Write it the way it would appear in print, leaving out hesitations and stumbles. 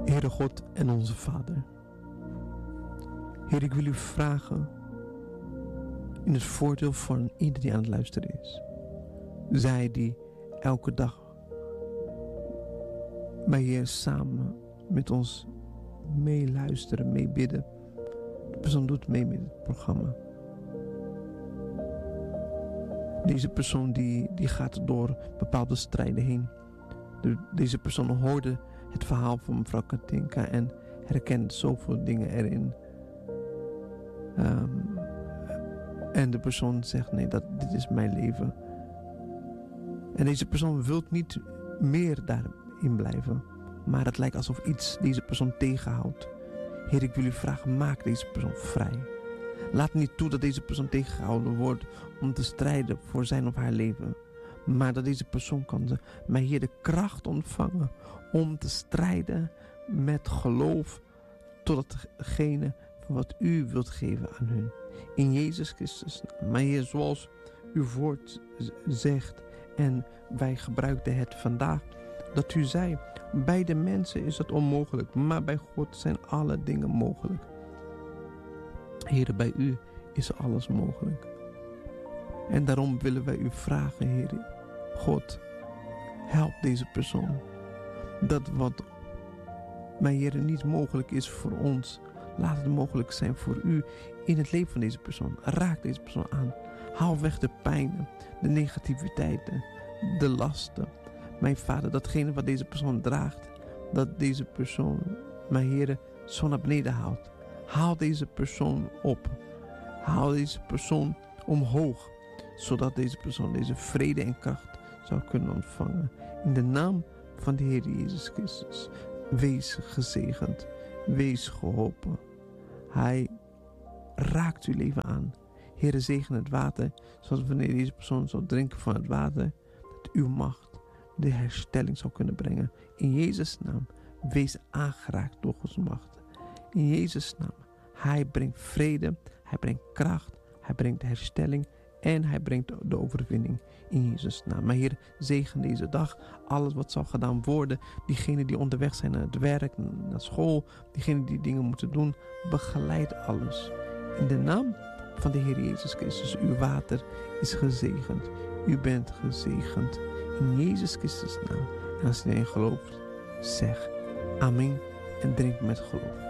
Heere God en onze Vader. Heer, ik wil u vragen in het voordeel van ieder die aan het luisteren is. Zij die elke dag bij Heer samen met ons meeluisteren, meebidden. De persoon doet mee met het programma. Deze persoon die gaat door bepaalde strijden heen. Deze persoon hoorde het verhaal van mevrouw Katinka en herkent zoveel dingen erin. En de persoon zegt, nee, dit is mijn leven. En deze persoon wil niet meer daarin blijven. Maar het lijkt alsof iets deze persoon tegenhoudt. Heer, ik wil u vragen, maak deze persoon vrij. Laat niet toe dat deze persoon tegengehouden wordt om te strijden voor zijn of haar leven. Maar dat deze persoon kan, maar Heer, de kracht ontvangen om te strijden met geloof tot hetgene van wat u wilt geven aan hun. In Jezus Christus. Maar Heer, zoals uw woord zegt en wij gebruikten het vandaag, dat u zei, bij de mensen is het onmogelijk, maar bij God zijn alle dingen mogelijk. Heer, bij u is alles mogelijk. En daarom willen wij u vragen, Heer, God, help deze persoon. Dat wat, mijn Heer, niet mogelijk is voor ons, laat het mogelijk zijn voor u in het leven van deze persoon. Raak deze persoon aan. Haal weg de pijnen, de negativiteiten, de lasten. Mijn Vader, datgene wat deze persoon draagt, dat deze persoon, mijn Heer, zo naar beneden haalt. Haal deze persoon op. Haal deze persoon omhoog. Zodat deze persoon deze vrede en kracht zou kunnen ontvangen. In de naam van de Heer Jezus Christus. Wees gezegend. Wees geholpen. Hij raakt uw leven aan. Heere, zegen het water. Zoals wanneer deze persoon zou drinken van het water. Dat uw macht de herstelling zou kunnen brengen. In Jezus' naam. Wees aangeraakt door Gods macht. In Jezus' naam. Hij brengt vrede. Hij brengt kracht. Hij brengt herstelling. En hij brengt de overwinning in Jezus' naam. Maar Heer, zegen deze dag. Alles wat zal gedaan worden. Diegenen die onderweg zijn naar het werk, naar school. Diegenen die dingen moeten doen. Begeleid alles. In de naam van de Heer Jezus Christus. Uw water is gezegend. U bent gezegend. In Jezus Christus' naam. En als je erin gelooft, zeg amen en drink met geloof.